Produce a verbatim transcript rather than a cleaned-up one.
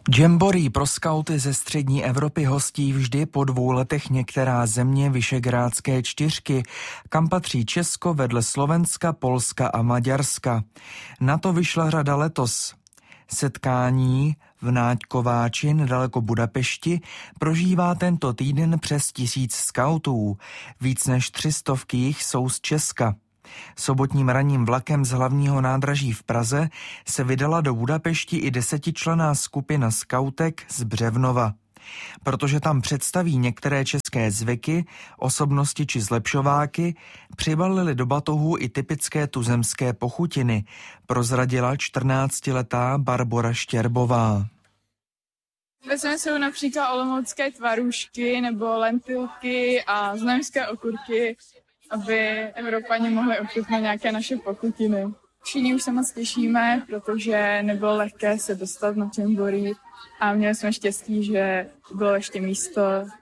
Jamboree pro skauty ze střední Evropy hostí vždy po dvou letech některá země Visegrádské čtyřky, kam patří Česko vedle Slovenska, Polska a Maďarska. Na to vyšla řada letos. Setkání v Náďkováči nedaleko Budapešti prožívá tento týden přes tisíc skautů. Víc než tři stovky jich jsou z Česka. Sobotním ranním vlakem z hlavního nádraží v Praze se vydala do Budapešti i desetičlenná skupina skautek z Břevnova. Protože tam představí některé české zvyky, osobnosti či zlepšováky, přibalili do batohů i typické tuzemské pochutiny, prozradila čtrnáctiletá Barbora Štěrbová. Vezmeme jsou například olomoucké tvarůžky nebo lentilky a znojemské okurky, aby Evropani mohli ochutnat nějaké naše pochutiny. Všichni už se moc těšíme, protože nebylo lehké se dostat na Jamboree a měli jsme štěstí, že bylo ještě místo